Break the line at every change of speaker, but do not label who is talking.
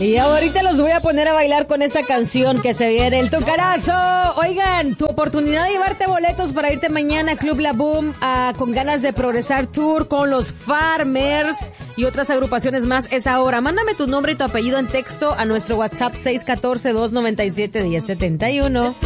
Y ahorita los voy a poner a bailar con esta canción que se viene, el Tucarazo. Oigan, tu oportunidad de llevarte boletos para irte mañana a Club La Boom con ganas de progresar tour con los Farmers y otras agrupaciones más es ahora. Mándame tu nombre y tu apellido en texto a nuestro WhatsApp 614-297-1071.